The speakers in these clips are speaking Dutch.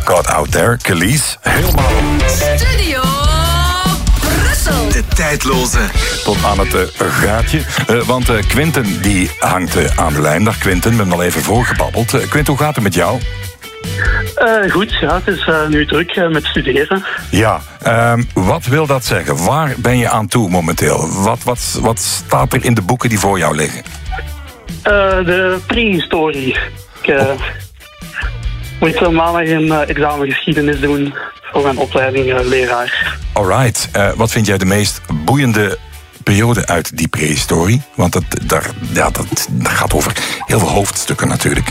God Out There, Kelis. Helemaal Studio Brussel. De tijdloze. tot aan het gaatje. Want Quinten die hangt aan de lijn. Dag Quinten, we hebben al even voorgebabbeld. Quinten, hoe gaat het met jou? Goed, ja, het is nu druk met studeren. Ja, wat wil dat zeggen? Waar ben je aan toe momenteel? Wat staat er in de boeken die voor jou liggen? De prehistorie. Ik moet maandag een examen geschiedenis doen voor mijn opleiding leraar. Alright, wat vind jij de meest boeiende periode uit die prehistorie? Want dat gaat over heel veel hoofdstukken natuurlijk, hè?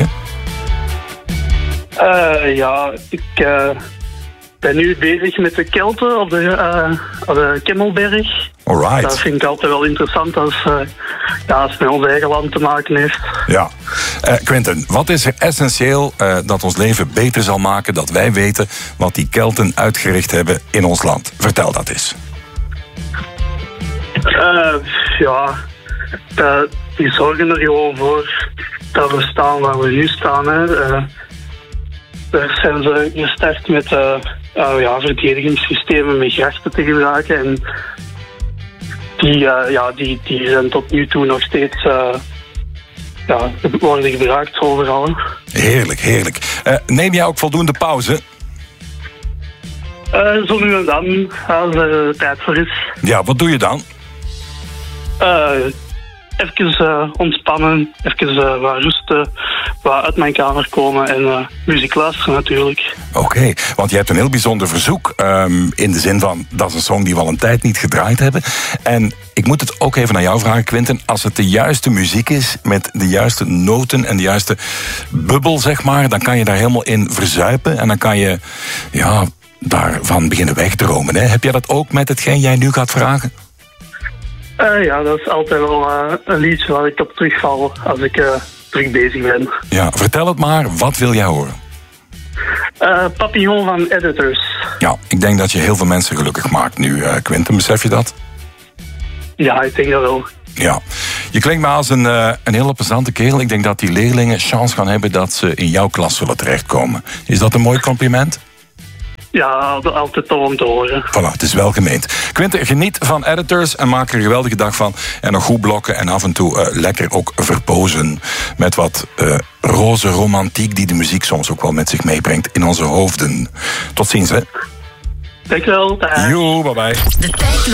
Ik ben nu bezig met de Kelten op de Kemmelberg. Alright. Dat vind ik altijd wel interessant als het met ons eigen land te maken heeft. Ja. Quinten, wat is er essentieel dat ons leven beter zal maken, dat wij weten wat die Kelten uitgericht hebben in ons land? Vertel dat eens. Die zorgen er gewoon voor dat we staan waar we nu staan. Hè. Daar zijn ze gestart met verdedigingssystemen met grachten te gebruiken. En die zijn tot nu toe nog steeds worden gebruikt overal. Heerlijk, heerlijk. Neem jij ook voldoende pauze? Zo nu en dan, als er tijd voor is. Ja, wat doe je dan? Even ontspannen, even wat rusten, wat uit mijn kamer komen en muziek luisteren natuurlijk. Oké, want je hebt een heel bijzonder verzoek. In de zin van, dat is een song die we al een tijd niet gedraaid hebben. En ik moet het ook even aan jou vragen, Quinten. Als het de juiste muziek is, met de juiste noten en de juiste bubbel, zeg maar, dan kan je daar helemaal in verzuipen. En dan kan je, daarvan beginnen wegdromen. Hè? Heb jij dat ook met hetgeen jij nu gaat vragen? Dat is altijd wel een liedje waar ik op terugval als ik druk bezig ben. Ja, vertel het maar. Wat wil jij horen? Papillon van Editors. Ja, ik denk dat je heel veel mensen gelukkig maakt nu, Quinten. Besef je dat? Ja, ik denk dat wel. Ja, je klinkt me als een hele plezante kerel. Ik denk dat die leerlingen kans gaan hebben dat ze in jouw klas zullen terechtkomen. Is dat een mooi compliment? Ja, altijd tof om te horen. Voilà, het is wel gemeend. Quinten, geniet van Editors en maak er een geweldige dag van. En nog goed blokken en af en toe lekker ook verpozen. Met wat roze romantiek die de muziek soms ook wel met zich meebrengt in onze hoofden. Tot ziens, hè. Dankjewel. Joe, bye bye.